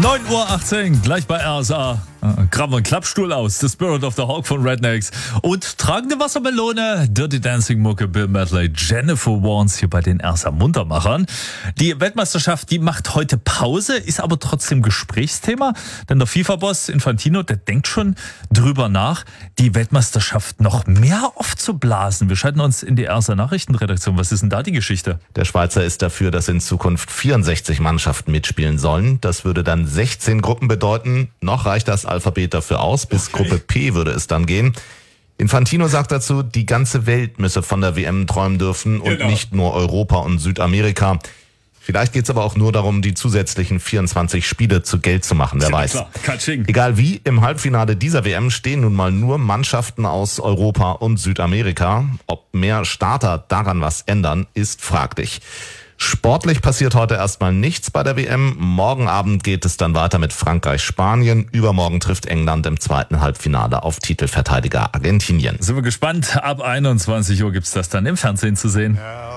9:18 Uhr, gleich bei RSA. Graben wir einen Klappstuhl aus. The Spirit of the Hawk von Rednecks. Und tragende Wassermelone, Dirty Dancing Mucke, Bill Medley, Jennifer Warnes hier bei den RSA Muntermachern. Die Weltmeisterschaft, die macht heute Pause, ist aber trotzdem Gesprächsthema. Denn der FIFA-Boss Infantino, der denkt schon drüber nach, die Weltmeisterschaft noch mehr aufzublasen. Wir schalten uns in die RSA Nachrichtenredaktion. Was ist denn da die Geschichte? Der Schweizer ist dafür, dass in Zukunft 64 Mannschaften mitspielen sollen. Das würde dann 16 Gruppen bedeuten. Noch reicht das Alphabet dafür aus. Bis Gruppe P würde es dann gehen. Infantino sagt dazu, die ganze Welt müsse von der WM träumen dürfen und nicht nur Europa und Südamerika. Vielleicht geht es aber auch nur darum, die zusätzlichen 24 Spiele zu Geld zu machen, wer weiß. Egal wie, im Halbfinale dieser WM stehen nun mal nur Mannschaften aus Europa und Südamerika. Ob mehr Starter daran was ändern, ist fraglich. Sportlich passiert heute erstmal nichts bei der WM. Morgen Abend geht es dann weiter mit Frankreich-Spanien. Übermorgen trifft England im zweiten Halbfinale auf Titelverteidiger Argentinien. Sind wir gespannt. Ab 21 Uhr gibt's das dann im Fernsehen zu sehen. Ja.